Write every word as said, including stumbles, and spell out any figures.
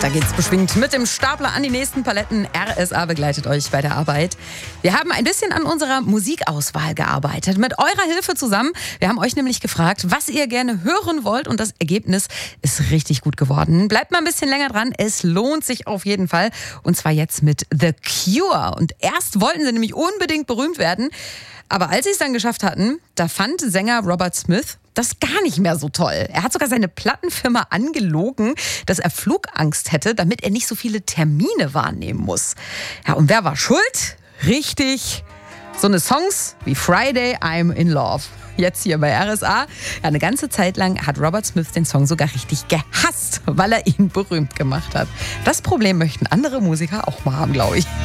Da geht's beschwingt mit dem Stapler an die nächsten Paletten. R S A begleitet euch bei der Arbeit. Wir haben ein bisschen an unserer Musikauswahl gearbeitet. Mit eurer Hilfe zusammen. Wir haben euch nämlich gefragt, was ihr gerne hören wollt. Und das Ergebnis ist richtig gut geworden. Bleibt mal ein bisschen länger dran. Es lohnt sich auf jeden Fall. Und zwar jetzt mit The Cure. Und erst wollten sie nämlich unbedingt berühmt werden. Aber als sie es dann geschafft hatten, da fand Sänger Robert Smith das gar nicht mehr so toll. Er hat sogar seine Plattenfirma angelogen, dass er Flugangst hätte, damit er nicht so viele Termine wahrnehmen muss. Ja, und wer war schuld? Richtig, so eine Songs wie Friday, I'm in Love. Jetzt hier bei R S A. Ja, eine ganze Zeit lang hat Robert Smith den Song sogar richtig gehasst, weil er ihn berühmt gemacht hat. Das Problem möchten andere Musiker auch mal haben, glaube ich.